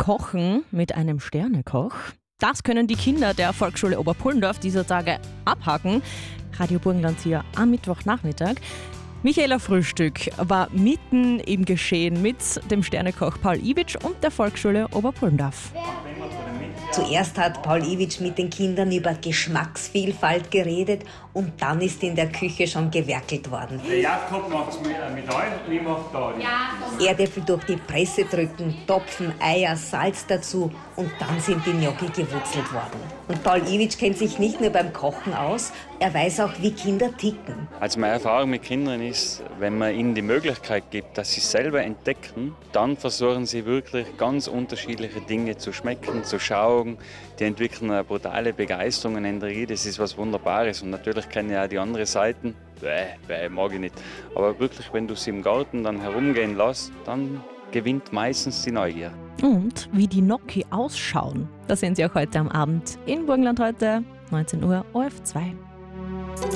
Kochen mit einem Sternekoch. Das können die Kinder der Volksschule Oberpullendorf dieser Tage abhaken. Radio Burgenland hier am Mittwochnachmittag. Michaela Frühstück war mitten im Geschehen mit dem Sternekoch Paul Iwitsch und der Volksschule Oberpullendorf. Zuerst hat Paul Iwitsch mit den Kindern über Geschmacksvielfalt geredet und dann ist in der Küche schon gewerkelt worden. Der Jakob macht es mit euch und ich mache da. Erdäpfel durch die Presse drücken, Topfen, Eier, Salz dazu und dann sind die Gnocchi gewurzelt worden. Und Paul Iwitsch kennt sich nicht nur beim Kochen aus, er weiß auch, wie Kinder ticken. Also meine Erfahrung mit Kindern ist, wenn man ihnen die Möglichkeit gibt, dass sie selber entdecken, dann versuchen sie wirklich ganz unterschiedliche Dinge zu schmecken, zu schauen. Die entwickeln eine brutale Begeisterung und Energie, das ist was Wunderbares. Und natürlich kenne ich auch die andere Seiten, mag ich nicht. Aber wirklich, wenn du sie im Garten dann herumgehen lässt, dann gewinnt meistens die Neugier. Und wie die Gnocchi ausschauen, das sehen Sie auch heute am Abend in Burgenland heute, 19 Uhr, ORF 2.